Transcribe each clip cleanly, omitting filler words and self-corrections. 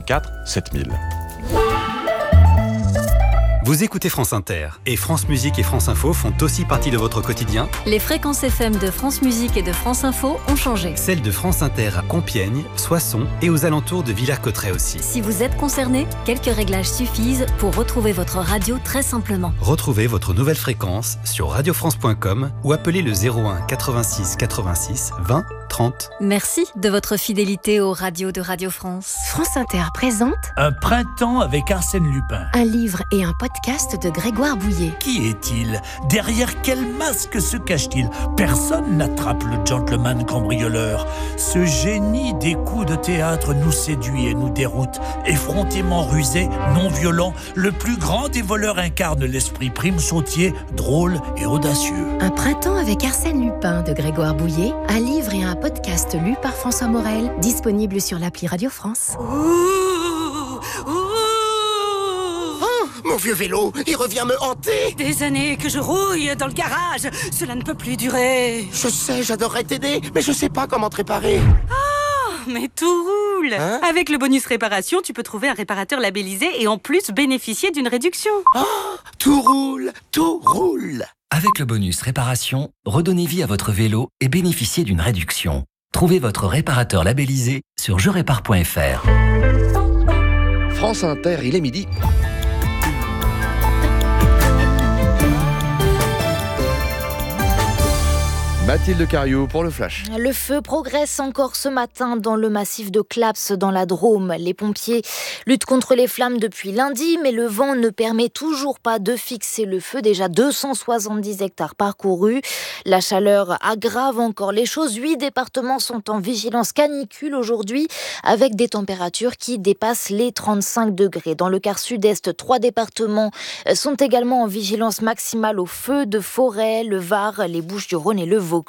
04 7000. Vous écoutez France Inter et France Musique et France Info font aussi partie de votre quotidien. Les fréquences FM de France Musique et de France Info ont changé. Celles de France Inter à Compiègne, Soissons et aux alentours de Villers-Cotterêts aussi. Si vous êtes concerné, quelques réglages suffisent pour retrouver votre radio très simplement. Retrouvez votre nouvelle fréquence sur radiofrance.com ou appelez le 01 86 86 20 30. Merci de votre fidélité aux radios de Radio France. France Inter présente Un printemps avec Arsène Lupin. un livre et un podcast de Grégoire Bouillet. Qui est-il ? Derrière quel masque se cache-t-il ? Personne n'attrape le gentleman cambrioleur. Ce génie des coups de théâtre nous séduit et nous déroute. Effrontément rusé, non violent, le plus grand des voleurs incarne l'esprit prime-sautier, drôle et audacieux. Un printemps avec Arsène Lupin de Grégoire Bouillet, un livre et un podcast lu par François Morel, disponible sur l'appli Radio France. Mon vieux vélo, il revient me hanter. Des années que je rouille dans le garage. Cela ne peut plus durer. Je sais, j'adorerais t'aider, mais je sais pas comment te réparer. Mais tout roule. Hein ? Avec le bonus réparation, tu peux trouver un réparateur labellisé et en plus bénéficier d'une réduction. Tout roule, tout roule. Avec le bonus réparation, redonnez vie à votre vélo et bénéficiez d'une réduction. Trouvez votre réparateur labellisé sur jerépare.fr. France Inter, il est midi. Mathilde Cariou pour le Flash. Le feu progresse encore ce matin dans le massif de Claps dans la Drôme. Les pompiers luttent contre les flammes depuis lundi, mais le vent ne permet toujours pas de fixer le feu. Déjà 270 hectares parcourus. La chaleur aggrave encore les choses. 8 départements sont en vigilance canicule aujourd'hui avec des températures qui dépassent les 35 degrés. Dans le quart sud-est, 3 départements sont également en vigilance maximale au feu de forêt, le Var, les Bouches-du-Rhône et le Vaucluse.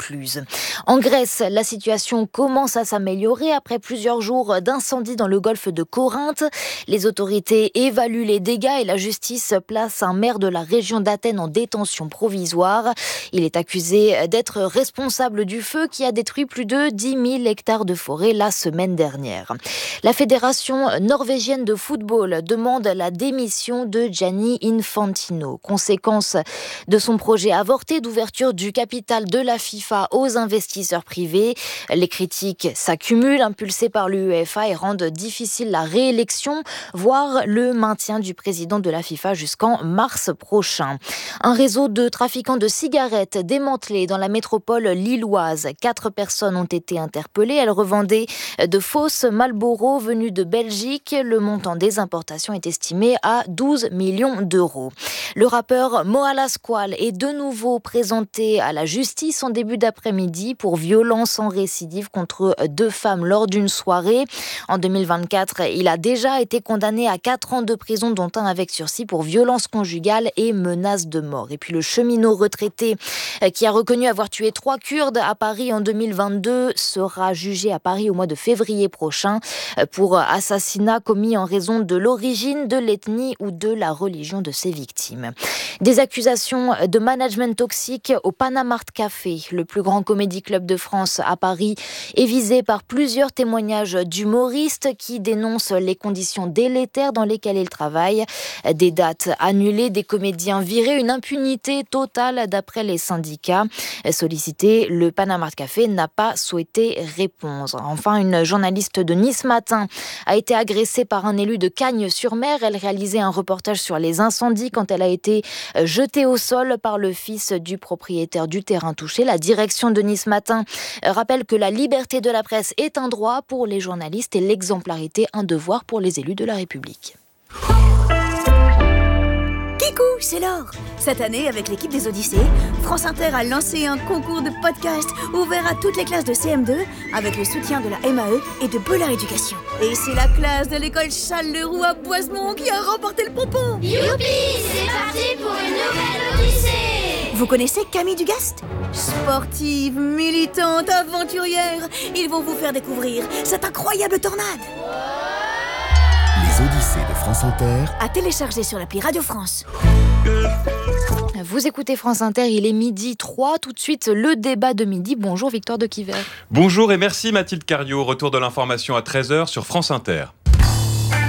En Grèce, la situation commence à s'améliorer après plusieurs jours d'incendie dans le golfe de Corinthe. Les autorités évaluent les dégâts et la justice place un maire de la région d'Athènes en détention provisoire. Il est accusé d'être responsable du feu qui a détruit plus de 10 000 hectares de forêt la semaine dernière. La fédération norvégienne de football demande la démission de Gianni Infantino. Conséquence de son projet avorté d'ouverture du capital de la FIFA aux investisseurs privés. Les critiques s'accumulent, impulsées par l'UEFA et rendent difficile la réélection, voire le maintien du président de la FIFA jusqu'en mars prochain. Un réseau de trafiquants de cigarettes démantelé dans la métropole lilloise. 4 personnes ont été interpellées. Elles revendaient de fausses Marlboro venues de Belgique. Le montant des importations est estimé à 12 millions d'euros. Le rappeur Moala Squal est de nouveau présenté à la justice en début d'après-midi pour violence en récidive contre 2 femmes lors d'une soirée. En 2024, il a déjà été condamné à 4 ans de prison, dont un avec sursis pour violence conjugale et menace de mort. Et puis le cheminot retraité qui a reconnu avoir tué 3 Kurdes à Paris en 2022 sera jugé à Paris au mois de février prochain pour assassinat commis en raison de l'origine, de l'ethnie ou de la religion de ses victimes. Des accusations de management toxique au Panama Café, le plus grand comédie club de France à Paris, est visé par plusieurs témoignages d'humoristes qui dénoncent les conditions délétères dans lesquelles ils travaillent. Des dates annulées, des comédiens virés, une impunité totale d'après les syndicats. Sollicité, le Panama Café n'a pas souhaité répondre. Enfin, une journaliste de Nice Matin a été agressée par un élu de Cagnes-sur-Mer. Elle réalisait un reportage sur les incendies quand elle a été jetée au sol par le fils du propriétaire du terrain touché. La direction de Nice Matin rappelle que la liberté de la presse est un droit pour les journalistes et l'exemplarité un devoir pour les élus de la République. Kikou, c'est Laure. Cette année, avec l'équipe des Odyssées, France Inter a lancé un concours de podcast ouvert à toutes les classes de CM2 avec le soutien de la MAE et de Bollard Éducation. Et c'est la classe de l'école Charles-Leroux à Boisemont qui a remporté le pompon. Youpi, c'est parti pour une nouvelle Odyssée. Vous connaissez Camille Dugast ? Sportive, militante, aventurière, ils vont vous faire découvrir cette incroyable tornade. Les Odyssées de France Inter. À télécharger sur l'appli Radio France. Vous écoutez France Inter, il est 12h03. Tout de suite, le débat de midi. Bonjour Victor de Quiver. Bonjour et merci Mathilde Cariou. Retour de l'information à 13h sur France Inter.